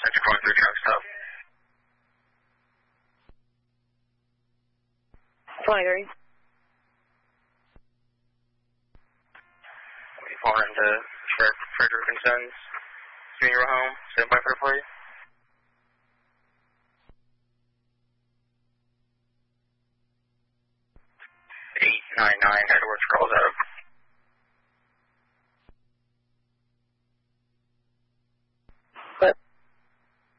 That's going through truck stop. 23. We fall into Sheriff Frederick and Sons Funeral Home. Stand by for the plate. 899 Edwards calls out.